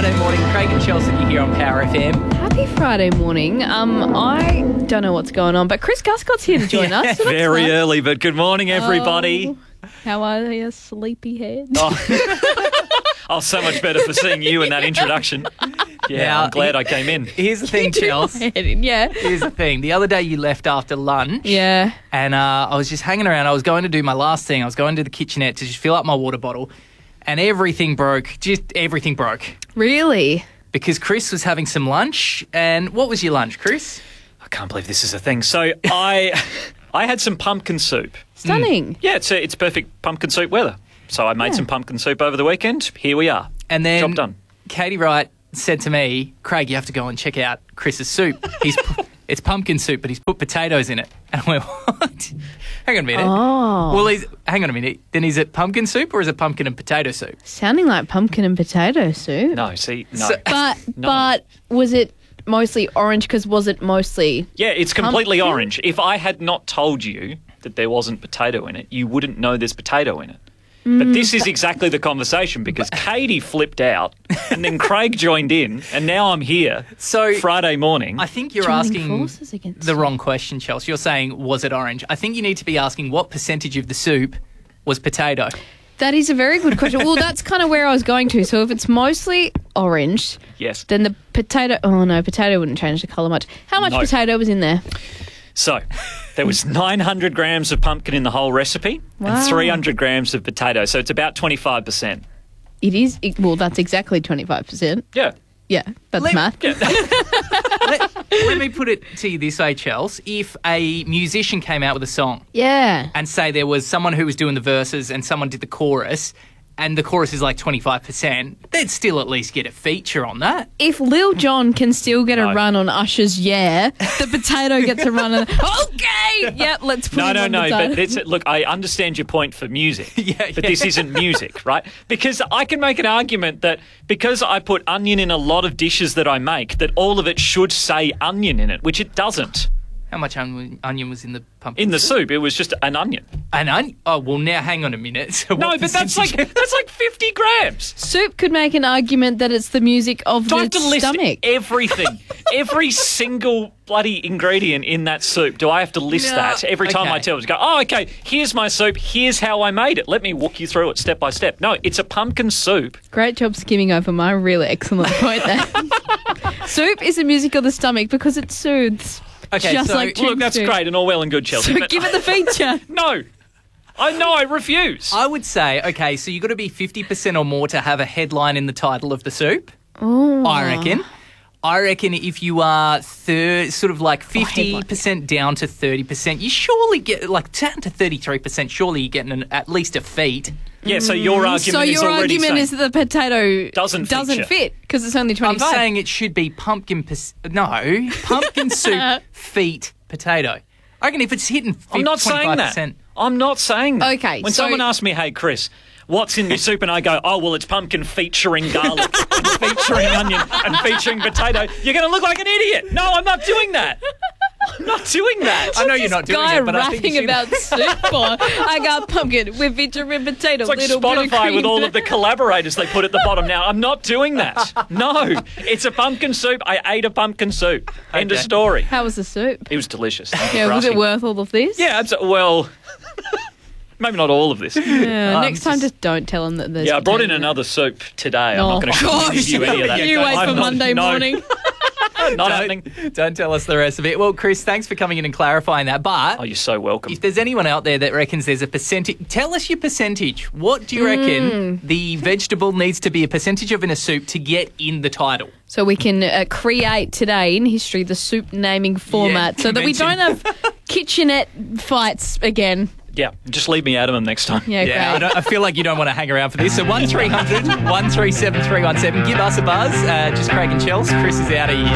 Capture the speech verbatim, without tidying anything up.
Friday morning. Craig and Chelsea here on Power F M. Happy Friday morning. Um, I don't know what's going on, but Chris Guscott's here to join Yeah, us. So that's Very nice. early, but good morning, everybody. Oh, how are you, sleepyhead? Oh. oh, so much better for seeing you in that introduction. Yeah, Now, I'm glad he- I came in. Here's the thing, Chelsea. Yeah. Here's the thing. The other day you left after lunch. Yeah. And uh, I was just hanging around. I was going to do my last thing. I was going to the kitchenette to just fill up my water bottle. And everything broke. Just everything broke. Really? Because Chris was having some lunch. And what was your lunch, Chris? I can't believe this is a thing. So I I had some pumpkin soup. Stunning. Yeah, it's a, it's perfect pumpkin soup weather. So I made Yeah. some pumpkin soup over the weekend. Here we are. And then Job done. Katie Wright said to me, Craig, you have to go and check out Chris's soup. He's It's pumpkin soup, but he's put potatoes in it. And I went, what? Hang on a minute. Oh. Well, he's, hang on a minute. Then is it pumpkin soup or is it pumpkin and potato soup? Sounding like pumpkin and potato soup. No, see, no. So- But, No. but was it mostly orange? Because was it mostly... yeah, it's completely pumpkin? orange. If I had not told you that there wasn't potato in it, you wouldn't know there's potato in it. But this is exactly the conversation because Katie flipped out and then Craig joined in and now I'm here So Friday morning. I think you're Joining asking forces against the you. wrong question, Chelsea. You're saying, was it orange? I think you need to be asking what percentage of the soup was potato. That is a very good question. Well, that's kind of where I was going to. So if it's mostly orange, Yes. then the potato... Oh, no, potato wouldn't change the colour much. How much No. potato was in there? So there was nine hundred grams of pumpkin in the whole recipe Wow. and three hundred grams of potato. So it's about twenty-five percent. It is... It, well, that's exactly twenty-five percent. Yeah. Yeah, that's Let- math. let, let me put it to you this way, Chels. If a musician came out with a song Yeah. and say there was someone who was doing the verses and someone did the chorus and the chorus is like twenty-five percent, they'd still at least get a feature on that. If Lil Jon can still get No. a run on Usher's Yeah, the potato gets a run on... Okay! Yep, let's put No, him no, on no. the title. But it's, look, I understand your point for music. Yeah, But yeah. this isn't music, right? Because I can make an argument that because I put onion in a lot of dishes that I make, that all of it should say onion in it, which it doesn't. How much onion onion was in the pumpkin In the soup? soup, it was just an onion. An onion? Oh, well, now hang on a minute. So No, what but that's like percentage- that's like fifty grams. Soup could make an argument that it's the music of Do I the have to list stomach. everything, every single bloody ingredient in that soup? Do I have to list No. that every time I Okay. tell it? Go, oh, okay, here's my soup. Here's how I made it. Let me walk you through it step by step. No, it's a pumpkin soup. Great job skimming over my really excellent point there. Soup is the music of the stomach because it soothes. Okay, just so- like Look, chin that's soup. great and all well and good, Chelsea. So but give it the feature. no, I know I refuse. I would say, okay, so you've got to be fifty percent or more to have a headline in the title of the soup. Oh. I reckon. I reckon if you are thir- sort of like fifty headline. percent down to thirty percent, you surely get, like down to thirty-three percent, surely you're getting an, at least a feat. yeah, so your argument So is your already argument saying, is that the potato Doesn't doesn't feature. fit because it's only I'm twenty-five. saying it should be pumpkin, pers- no, pumpkin soup, feet, potato. I reckon if it's hitting I'm not saying that. twenty-five percent. I'm not saying that. Okay, When so- someone asks me, hey, Chris, what's in your soup? And I go, oh, well, it's pumpkin featuring garlic and featuring onion and featuring potato. You're going to look like an idiot. No, I'm not doing that. I'm not doing that. I know you're not doing Guy it, but I think you rapping should. about soup for I got pumpkin with featuring potato. It's like little bit of Spotify cream. with all of the collaborators they put at the bottom now. I'm not doing that. No, it's a pumpkin soup. I ate a pumpkin soup. End of Okay. story. How was the soup? It was delicious. Thank you Yeah, for was it asking. worth all of this? Yeah, absolutely. Well, maybe not all of this. Yeah, Um, next time, just- just don't tell them that there's. Yeah, I brought in potato another soup today. I'm Oh, not going to give you any of that. You wait I'm for not- Monday no, morning. Not happening. Don't, don't tell us the rest of it. Well, Chris, thanks for coming in and clarifying that. But Oh, you're so welcome. if there's anyone out there that reckons there's a percentage, tell us your percentage. What do you reckon the vegetable needs to be a percentage of in a soup to get in the title? So we can uh, create today in history the soup naming format Yeah, so that we convention. don't have kitchenette fights again. Yeah, just leave me out of them next time. Yeah, Yeah, I, great. don't, I feel like you don't want to hang around for this. So one three hundred, one three seven three one seven, give us a buzz. Uh, just Craig and Chels. Chris is out of here.